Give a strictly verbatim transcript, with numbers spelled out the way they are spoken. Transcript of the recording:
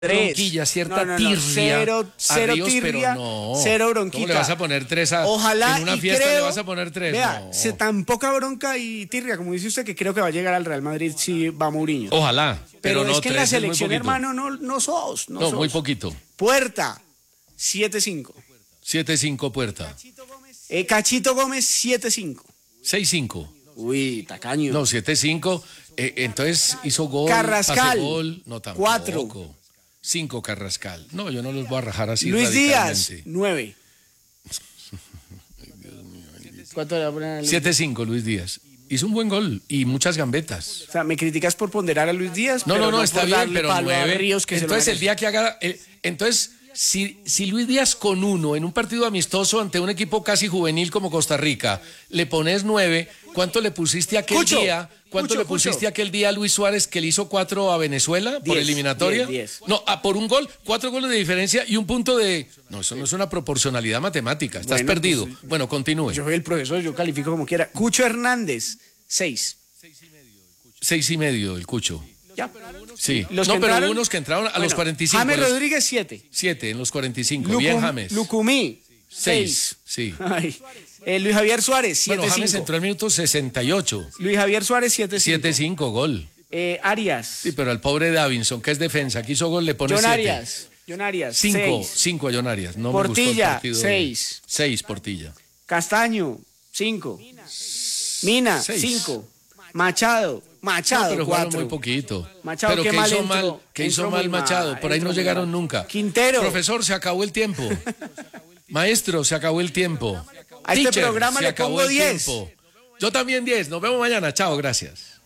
bronquilla, cierta no, no, no. tirria. Cero, cero a Ríos, tirria, pero no. cero bronquita. ¿Cómo le vas a poner tres a Ojalá en una y fiesta creo, le vas a poner tres? Vea, No. se tan poca bronca y tirria, como dice usted, que creo que va a llegar al Real Madrid si va Mourinho. Ojalá, pero, pero no, es que en la tres es muy selección, poquito. hermano, no, no sos. No, No, sos. muy poquito. Puerta, siete cinco. siete cinco Puerta. Eh, Cachito Gómez, siete cinco. seis cinco. Uy, tacaño. No, siete cinco. Eh, entonces hizo gol, Carrascal, pase gol. No, tampoco. cuatro. cinco Carrascal. No, yo no los voy a rajar así Luis Díaz, radicalmente. nueve. ¿Cuánto le va a poner a Luis siete cinco Luis Díaz. Hizo un buen gol y muchas gambetas. O sea, ¿me criticas por ponderar a Luis Díaz? No, pero no, no, está por bien, darle pero palo a nueve. Ríos, que se lo Entonces el merece. día que haga... eh, entonces, si, si Luis Díaz con uno en un partido amistoso ante un equipo casi juvenil como Costa Rica, le pones nueve, ¿cuánto le pusiste aquel Cucho, día? ¿Cuánto Cucho, le pusiste Cucho. aquel día a Luis Suárez que le hizo cuatro a Venezuela por Diez, eliminatoria? diez, diez. No, a por un gol, cuatro goles de diferencia y un punto de... No, eso no es una proporcionalidad matemática, estás Bueno, perdido. pues, bueno, continúe. Yo soy el profesor, yo califico como quiera. Cucho Hernández, seis. Seis y medio el Cucho. Ya. Sí. Los no, que pero entraron- hubo unos que entraron a los Bueno, cuarenta y cinco. James a los- Rodríguez, siete. Siete en los cuarenta y cinco. Bien, James. Lucumí, Seis, seis. sí. Ay. Eh, Luis Javier Suárez, siete Bueno, cinco. James entró al minuto sesenta y ocho. Luis Javier Suárez, siete cinco. siete cinco, gol. Eh, Arias. Sí, pero al pobre Davinson, que es defensa, que hizo gol, le pone John siete. Arias. John Arias, Cinco, seis. cinco a John Arias. No Portilla, me gustó el partido. seis. Seis, Portilla. Castaño, cinco. Mina, Seis. cinco. Machado, Machado, No, pero jugaron cuatro. muy poquito. Machado, pero qué que mal hizo entró. mal, que hizo Entró mal muy Machado. mal, Por ahí entró no muy llegaron mal. nunca. Quintero. Profesor, se acabó el tiempo. Maestro, se acabó el tiempo. A este Teacher, programa se le acabó pongo el diez. tiempo. Yo también diez. Nos vemos mañana. Chao, gracias.